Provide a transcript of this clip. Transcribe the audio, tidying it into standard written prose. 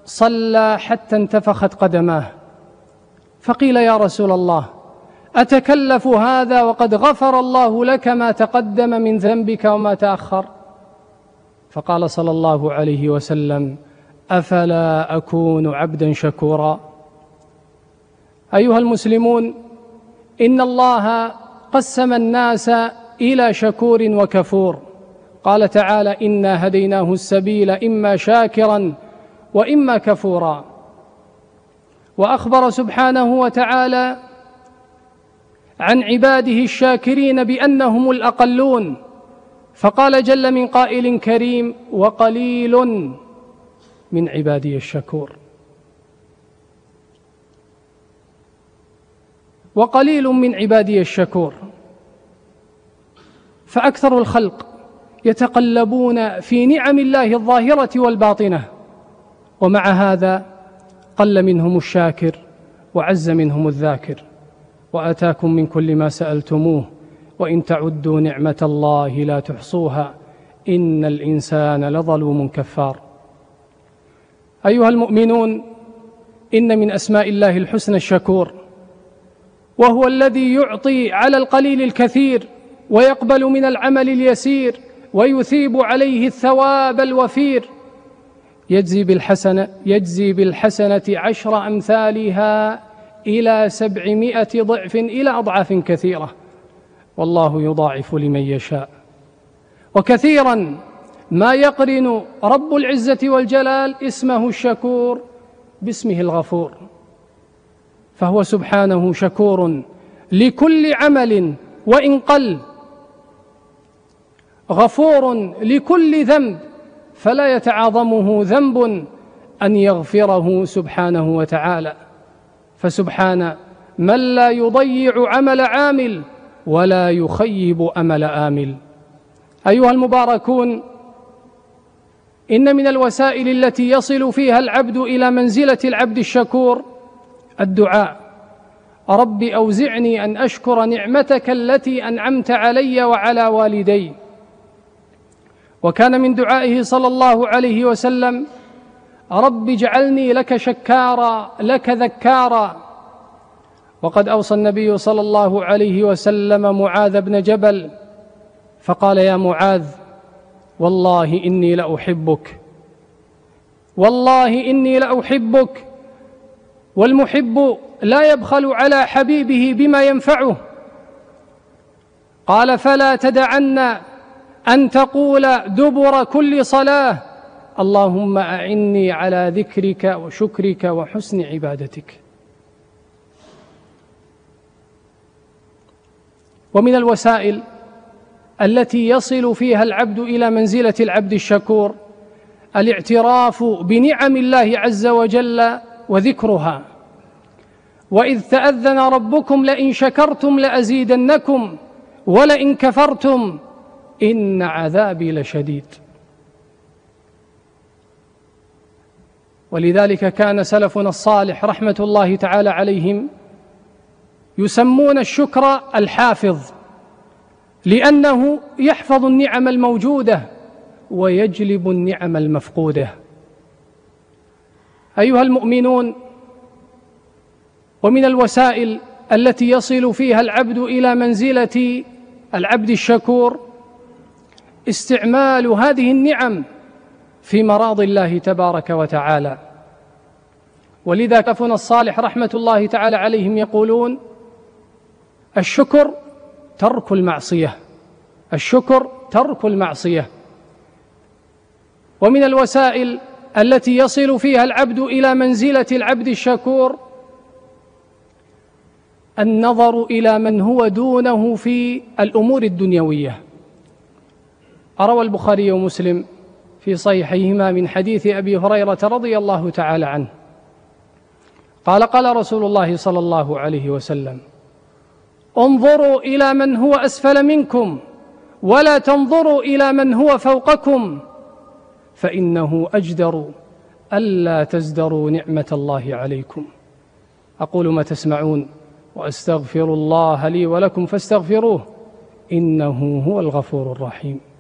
صلى حتى انتفخت قدماه، فقيل: يا رسول الله، أتكلف هذا وقد غفر الله لك ما تقدم من ذنبك وما تأخر؟ فقال صلى الله عليه وسلم: أفلا أكون عبدا شكورا؟ أيها المسلمون، إن الله قسم الناس إلى شكور وكفور. قال تعالى: إنا هديناه السبيل إما شاكرا وإما كفورا. وأخبر سبحانه وتعالى عن عباده الشاكرين بأنهم الأقلون، فقال جل من قائل كريم: وقليل من عبادي الشكور. وقليل من عبادي الشكور، فأكثر الخلق يتقلبون في نعم الله الظاهرة والباطنة، ومع هذا قل منهم الشاكر وعز منهم الذاكر. وآتاكم من كل ما سألتموه وإن تعدوا نعمة الله لا تحصوها إن الإنسان لظلوم كفار. أيها المؤمنون، إن من أسماء الله الحسنى الشكور، وهو الذي يعطي على القليل الكثير ويقبل من العمل اليسير ويثيب عليه الثواب الوفير. يجزي بالحسنة 10 أمثالها إلى 700 ضعف إلى أضعاف كثيرة، والله يضاعف لمن يشاء. وكثيرا ما يقرن رب العزة والجلال اسمه الشكور باسمه الغفور، فهو سبحانه شكور لكل عمل وإن قل، غفور لكل ذنب فلا يتعاظمه ذنب أن يغفره سبحانه وتعالى. فسبحان من لا يضيع عمل عامل ولا يخيب أمل آمل. أيها المباركون، إن من الوسائل التي يصل فيها العبد إلى منزلة العبد الشكور الدعاء: رب أوزعني أن أشكر نعمتك التي أنعمت علي وعلى والدي. وكان من دعائه صلى الله عليه وسلم: رب اجعلني لك شكارا لك ذكارا. وقد أوصى النبي صلى الله عليه وسلم معاذ بن جبل فقال: يا معاذ، والله إني لأحبك، والله إني لأحبك، والمحب لا يبخل على حبيبه بما ينفعه. قال: فلا تدعن أن تقول دبر كل صلاة: اللهم أعني على ذكرك وشكرك وحسن عبادتك. ومن الوسائل التي يصل فيها العبد إلى منزلة العبد الشكور الاعتراف بنعم الله عز وجل وذكرها. وإذ تأذن ربكم لئن شكرتم لأزيدنكم ولئن كفرتم إن عذابي لشديد. ولذلك كان سلفنا الصالح رحمة الله تعالى عليهم يسمون الشكر الحافظ، لأنه يحفظ النعم الموجودة ويجلب النعم المفقودة. أيها المؤمنون، ومن الوسائل التي يصل فيها العبد إلى منزلة العبد الشكور استعمال هذه النعم في مراضي الله تبارك وتعالى. ولذا سلفنا الصالح رحمة الله تعالى عليهم يقولون: الشكر ترك المعصية، الشكر ترك المعصية. ومن الوسائل التي يصل فيها العبد إلى منزلة العبد الشكور النظر إلى من هو دونه في الأمور الدنيوية. روى البخاري ومسلم في صحيحيهما من حديث أبي هريرة رضي الله تعالى عنه قال: قال رسول الله صلى الله عليه وسلم: انظروا إلى من هو أسفل منكم ولا تنظروا إلى من هو فوقكم، فإنه أجدر ألا تزدروا نعمة الله عليكم. أقول ما تسمعون وأستغفر الله لي ولكم فاستغفروه إنه هو الغفور الرحيم.